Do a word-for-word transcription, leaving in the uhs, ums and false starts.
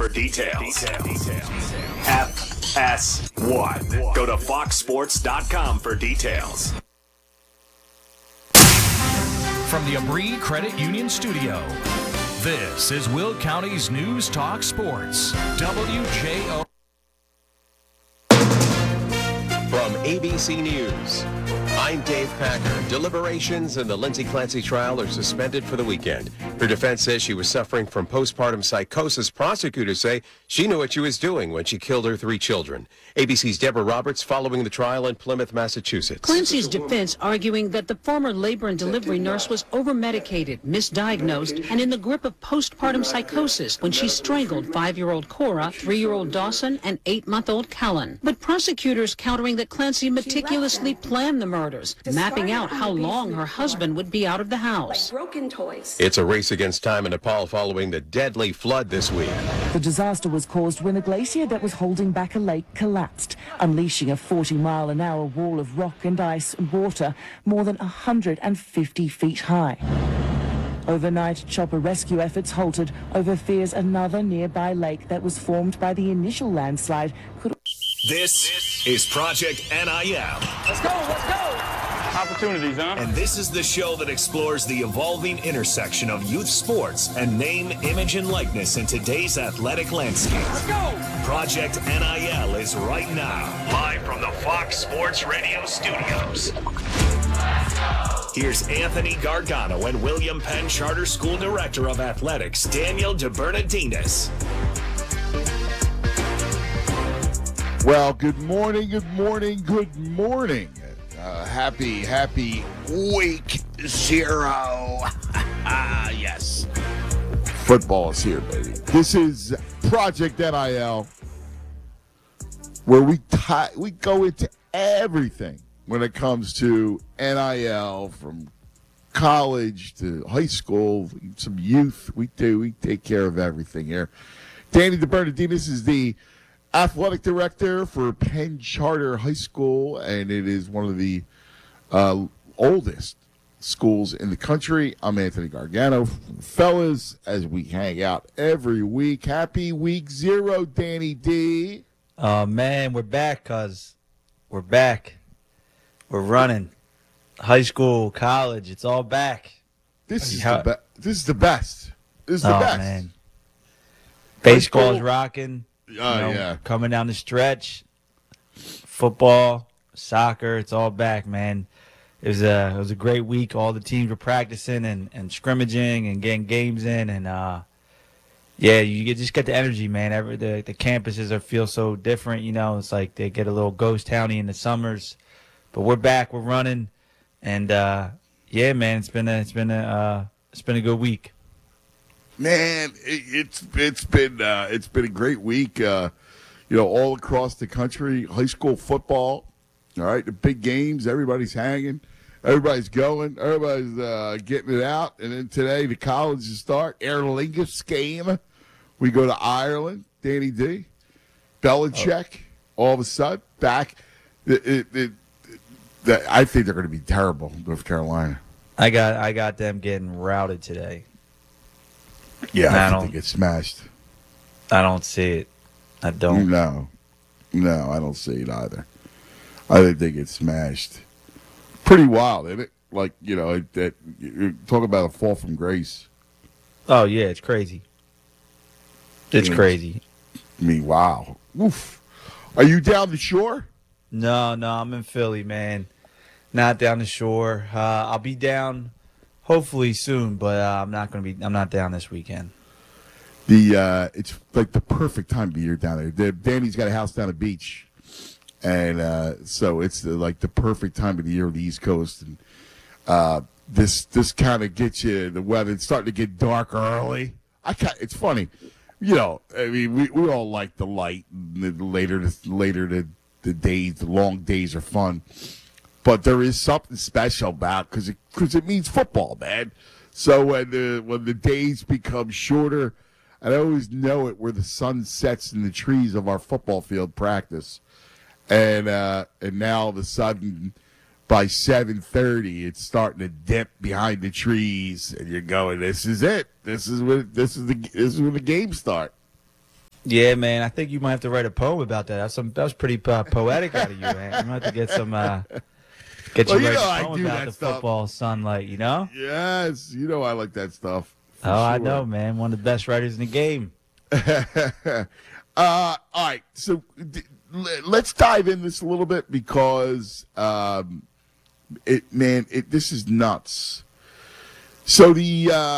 for details. F S one. Go to fox sports dot com for details. From the Abri Credit Union Studio, this is Will County's News Talk Sports, W J O. From A B C News, I'm Dave Packer. Deliberations in the Lindsay Clancy trial are suspended for the weekend. Her defense says she was suffering from postpartum psychosis. Prosecutors say she knew what she was doing when she killed her three children. A B C's Deborah Roberts following the trial in Plymouth, Massachusetts. Clancy's defense arguing that the former labor and delivery nurse was over-medicated, misdiagnosed, and in the grip of postpartum psychosis when she strangled five-year-old Cora, three-year-old Dawson, and eight-month-old Callan. But prosecutors countering that Clancy meticulously planned the murders, mapping out how long her husband would be out of the house. Broken toys. It's a race against time in Nepal following the deadly flood this week. The disaster was caused when a glacier that was holding back a lake collapsed, unleashing a forty mile an hour wall of rock and ice and water more than one hundred fifty feet high. Overnight, chopper rescue efforts halted over fears another nearby lake that was formed by the initial landslide could... This is Project N I L. Let's go, let's go. Opportunities, huh? And this is the show that explores the evolving intersection of youth sports and name, image, and likeness in today's athletic landscape. Let's go. Project N I L is right now, live from the Fox Sports Radio studios. Here's Anthony Gargano and William Penn Charter School Director of Athletics, Daniel DeBernardinis. Well, good morning, good morning, good morning. Uh, happy, happy week zero. Yes. Football is here, baby. This is Project N I L, where we tie, we go into everything when it comes to N I L, from college to high school, some youth. We do. We take care of everything here. Danny DeBernardinis is the athletic director for Penn Charter High School, and it is one of the uh, oldest schools in the country. I'm Anthony Gargano. Fellas, as we hang out every week, happy week zero, Danny D. Oh, man, we're back, cuz. We're back. We're running. High school, college, it's all back. This is, How- the, be- this is the best. This is the oh, best. man. Baseball's school- rocking. Oh, you know, yeah. Coming down the stretch. Football, soccer, it's all back, man. It was a it was a great week. All the teams were practicing and, and scrimmaging and getting games in, and uh, yeah, you get, just get the energy, man. Every the, the campuses are feel so different, you know. It's like they get a little ghost towny in the summers, but we're back, we're running, and uh, yeah, man, it's been a it's been a uh, it's been a good week. Man, it, it's it's been uh, it's been a great week. Uh, you know, all across the country, high school football. All right, the big games. Everybody's hanging. Everybody's going. Everybody's uh, getting it out. And then today, the colleges start. Aer Lingus game. We go to Ireland. Danny D. Belichick. Oh. All of a sudden, back. It, it, it, it, I think they're going to be terrible, North Carolina. I got I got them getting routed today. Yeah, I I don't- think they get smashed. I don't see it. I don't. No. No, I don't see it either. I think they get smashed. Pretty wild, isn't it? Like, you know, that you talk about a fall from grace. Oh yeah, it's crazy. It's Yeah. crazy. I mean, wow. Oof. Are you down the shore? No, no, I'm in Philly, man. Not down the shore. Uh, I'll be down hopefully soon, but uh, I'm not gonna be. I'm not down this weekend. The uh, it's like the perfect time of year down there. The, Danny's got a house down the beach, and uh, so it's the, like the perfect time of the year on the East Coast. And uh, this this kind of gets you the weather. It's starting to get dark early. I ca It's funny, you know. I mean, we, we all like the light. And the later the later the the days, the long days are fun. But there is something special about because it because it means football, man. So when the when the days become shorter. I always know it where the sun sets in the trees of our football field practice, and uh, and now all of a sudden, by seven thirty, it's starting to dip behind the trees, and you're going, "This is it. This is when this is the this is when the games start." Yeah, man. I think you might have to write a poem about that. That's some. That was pretty uh, poetic out of you, man. You might have to get some. Uh, get Well, you you write know a I poem do about that the stuff. football sunlight. You know. Yes, you know I like that stuff. for Oh, I sure. know, man. One of the best writers in the game. uh, all right, so d- l- let's dive in this a little bit because, um, it man, it this is nuts. So the uh,